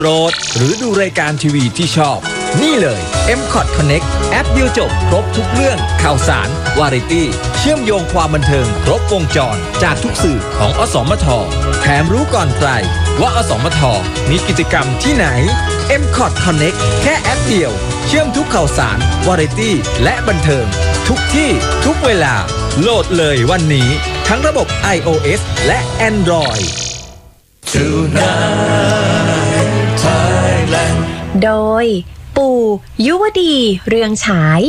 โหลดหรือดูรายการทีวีที่ชอบนี่เลย MCOT Connect แอปเดียวจบครบทุกเรื่องข่าวสารวาไรตี้เชื่อมโยงความบันเทิงครบวงจรจากทุกสื่อของอสมทแถมรู้ก่อนใครว่าอสมทมีกิจกรรมที่ไหน MCOT Connect แค่แอปเดียวเชื่อมทุกข่าวสารวาไรตี้และบันเทิงทุกที่ทุกเวลาโหลดเลยวันนี้ทั้งระบบ iOS และ Android โดยปู่ยุวดีเรืองฉาย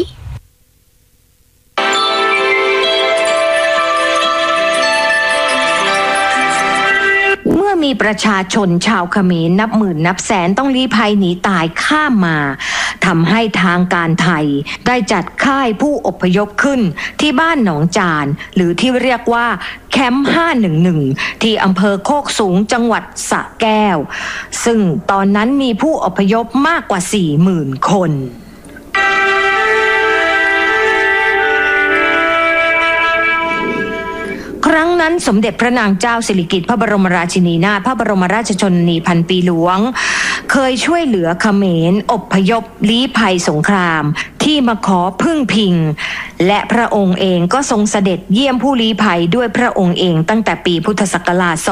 เมื่อมีประชาชนชาวเขมรนับหมื่นนับแสนต้องลี้ภัยหนีตายข้ามมาทำให้ทางการไทยได้จัดค่ายผู้อพยพขึ้นที่บ้านหนองจานหรือที่เรียกว่าแคมป์511ที่อำเภอโคกสูงจังหวัดสระแก้วซึ่งตอนนั้นมีผู้อพยพมากกว่า 40,000 คนครั้งนั้นสมเด็จพระนางเจ้าสิริกิติ์พระบรมราชินีนาถพระบรมราชชนนีพันปีหลวงเคยช่วยเหลือเขมรอพยพลี้ภัยสงครามที่มาขอพึ่งพิงและพระองค์เองก็ทรงเสด็จเยี่ยมผู้ลี้ภัยด้วยพระองค์เองตั้งแต่ปีพุทธศักราช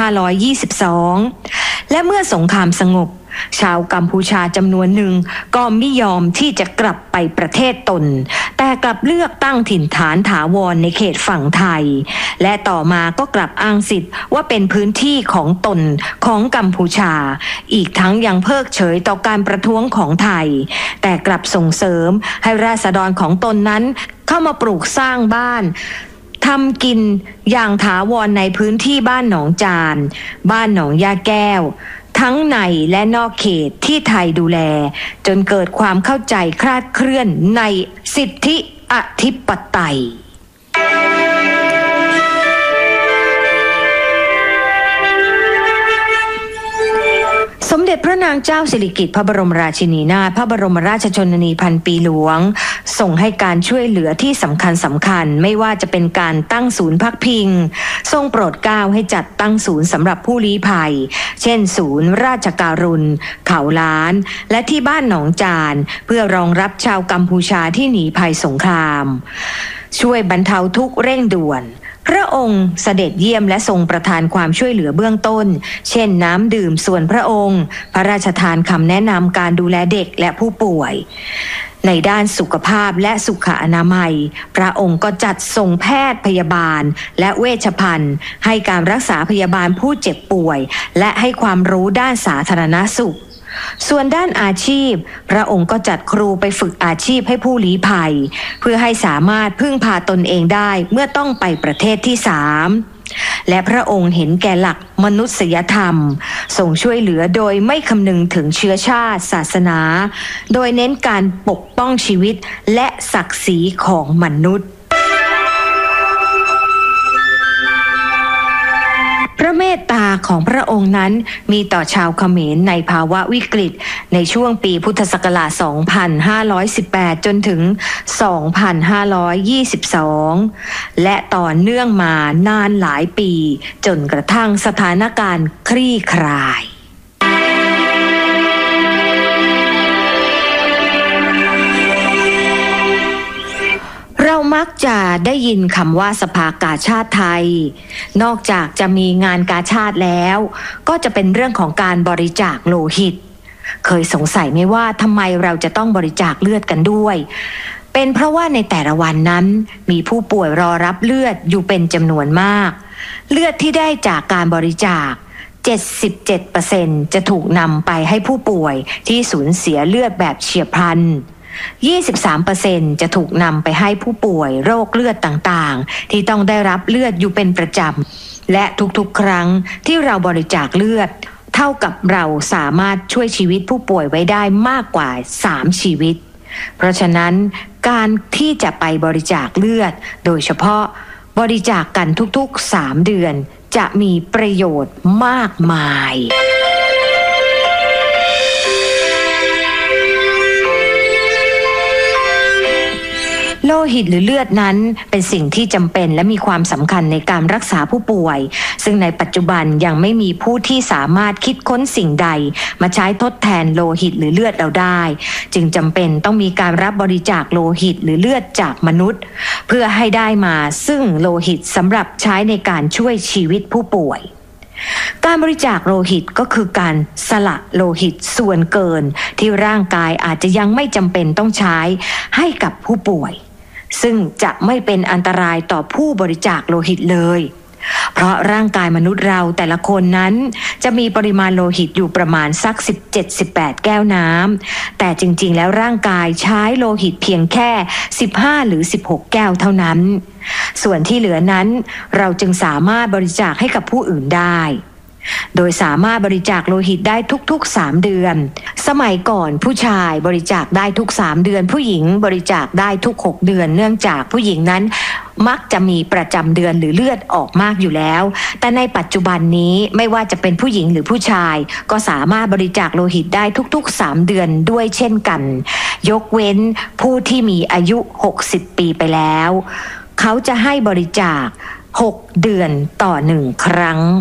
2522 และเมื่อสงครามสงบชาวกัมพูชาจำนวนหนึ่งก็ไม่ยอมที่จะกลับไปประเทศตนแต่กลับเลือกตั้งถิ่นฐานถาวรในเขตฝั่งไทยและต่อมาก็กลับอ้างสิทธิ์ว่าเป็นพื้นที่ของตนของกัมพูชาอีกทั้งยังเพิกเฉยต่อการประท้วงของไทยแต่กลับส่งเสริมให้ราษฎรของตนนั้นเข้ามาปลูกสร้างบ้านทำกินอย่างถาวรในพื้นที่บ้านหนองจานบ้านหนองยาแก้วทั้งในและนอกเขตที่ไทยดูแลจนเกิดความเข้าใจคลาดเคลื่อนในสิทธิอธิปไตยสมเด็จพระนางเจ้าสิริกิติ์พระบรมราชินีนาถพระบรมราชชนนีพันปีหลวงส่งให้การช่วยเหลือที่สำคัญไม่ว่าจะเป็นการตั้งศูนย์พักพิงทรงโปรดเกล้าให้จัดตั้งศูนย์สำหรับผู้ลี้ภัยเช่นศูนย์ราชการุณเขาล้านและที่บ้านหนองจานเพื่อรองรับชาวกัมพูชาที่หนีภัยสงครามช่วยบรรเทาทุกข์เร่งด่วนพระองค์เสด็จเยี่ยมและทรงประทานความช่วยเหลือเบื้องต้นเช่นน้ำดื่มส่วนพระองค์พระราชทานคำแนะนำการดูแลเด็กและผู้ป่วยในด้านสุขภาพและสุขอนามัยพระองค์ก็จัดส่งแพทย์พยาบาลและเวชภัณฑ์ให้การรักษาพยาบาลผู้เจ็บป่วยและให้ความรู้ด้านสาธารณสุขส่วนด้านอาชีพพระองค์ก็จัดครูไปฝึกอาชีพให้ผู้ลี้ภัยเพื่อให้สามารถพึ่งพาตนเองได้เมื่อต้องไปประเทศที่3และพระองค์เห็นแก่หลักมนุษยธรรมทรงช่วยเหลือโดยไม่คำนึงถึงเชื้อชาติศาสนาโดยเน้นการปกป้องชีวิตและศักดิ์ศรีของมนุษย์พระเมตตาของพระองค์นั้นมีต่อชาวเขมรในภาวะวิกฤตในช่วงปีพุทธศักราช 2518 จนถึง 2522 และต่อเนื่องมานานหลายปีจนกระทั่งสถานการณ์คลี่คลายเรามักจะได้ยินคำว่าสภากาชาดไทยนอกจากจะมีงานกาชาดแล้วก็จะเป็นเรื่องของการบริจาคโลหิตเคยสงสัยไหมว่าทำไมเราจะต้องบริจาคเลือดกันด้วยเป็นเพราะว่าในแต่ละวันนั้นมีผู้ป่วยรอรับเลือดอยู่เป็นจำนวนมากเลือดที่ได้จากการบริจาค 77% จะถูกนำไปให้ผู้ป่วยที่สูญเสียเลือดแบบเฉียบพลัน23% จะถูกนำไปให้ผู้ป่วยโรคเลือดต่างๆที่ต้องได้รับเลือดอยู่เป็นประจำและทุกๆครั้งที่เราบริจาคเลือดเท่ากับเราสามารถช่วยชีวิตผู้ป่วยไว้ได้มากกว่า3ชีวิตเพราะฉะนั้นการที่จะไปบริจาคเลือดโดยเฉพาะบริจาคกันทุกๆ3เดือนจะมีประโยชน์มากมายโลหิตหรือเลือดนั้นเป็นสิ่งที่จำเป็นและมีความสำคัญในการรักษาผู้ป่วยซึ่งในปัจจุบันยังไม่มีผู้ที่สามารถคิดค้นสิ่งใดมาใช้ทดแทนโลหิตหรือเลือดเราได้จึงจำเป็นต้องมีการรับบริจาคโลหิตหรือเลือดจากมนุษย์เพื่อให้ได้มาซึ่งโลหิตสำหรับใช้ในการช่วยชีวิตผู้ป่วยการบริจาคโลหิตก็คือการสละโลหิตส่วนเกินที่ร่างกายอาจจะยังไม่จำเป็นต้องใช้ให้กับผู้ป่วยซึ่งจะไม่เป็นอันตรายต่อผู้บริจาคโลหิตเลยเพราะร่างกายมนุษย์เราแต่ละคนนั้นจะมีปริมาณโลหิตอยู่ประมาณสัก 17-18 แก้วน้ำแต่จริงๆแล้วร่างกายใช้โลหิตเพียงแค่15หรือ16แก้วเท่านั้นส่วนที่เหลือนั้นเราจึงสามารถบริจาคให้กับผู้อื่นได้โดยสามารถบริจาคโลหิตได้ทุกๆ3เดือนสมัยก่อนผู้ชายบริจาคได้ทุก3เดือนผู้หญิงบริจาคได้ทุก6เดือนเนื่องจากผู้หญิงนั้นมักจะมีประจำเดือนหรือเลือดออกมากอยู่แล้วแต่ในปัจจุบันนี้ไม่ว่าจะเป็นผู้หญิงหรือผู้ชายก็สามารถบริจาคโลหิตได้ทุกๆ3เดือนด้วยเช่นกันยกเว้นผู้ที่มีอายุ60ปีไปแล้วเขาจะให้บริจาค6เดือนต่อ1ครั้ง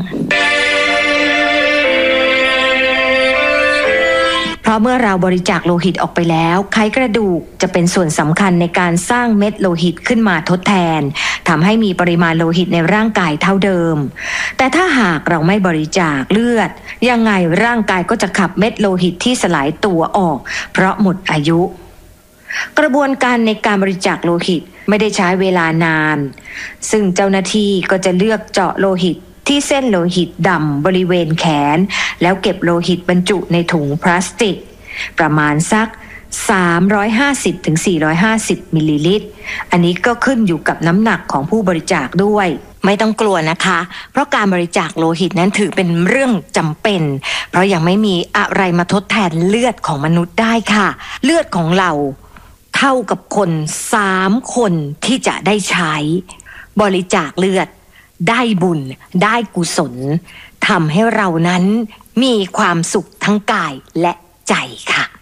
เพราะเมื่อเราบริจาคโลหิตออกไปแล้วไขกระดูกจะเป็นส่วนสำคัญในการสร้างเม็ดโลหิตขึ้นมาทดแทนทำให้มีปริมาณโลหิตในร่างกายเท่าเดิมแต่ถ้าหากเราไม่บริจาคเลือดยังไงร่างกายก็จะขับเม็ดโลหิตที่สลายตัวออกเพราะหมดอายุกระบวนการในการบริจาคโลหิตไม่ได้ใช้เวลานานซึ่งเจ้าหน้าที่ก็จะเลือกเจาะโลหิตที่เส้นโลหิตดำบริเวณแขนแล้วเก็บโลหิตบรรจุในถุงพลาสติกประมาณสัก350-450 มิลลิลิตรอันนี้ก็ขึ้นอยู่กับน้ำหนักของผู้บริจาคด้วยไม่ต้องกลัวนะคะเพราะการบริจาคโลหิตนั้นถือเป็นเรื่องจำเป็นเพราะยังไม่มีอะไรมาทดแทนเลือดของมนุษย์ได้ค่ะเลือดของเราเท่ากับคน3คนที่จะได้ใช้บริจาคเลือดได้บุญได้กุศลทำให้เรานั้นมีความสุขทั้งกายและใจค่ะ